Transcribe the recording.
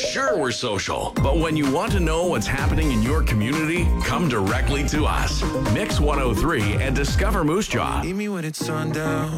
Sure, we're social, but when you want to know what's happening in your community, come directly to us. Mix 103 and discover Moose Jaw. Meet me when it's sundown.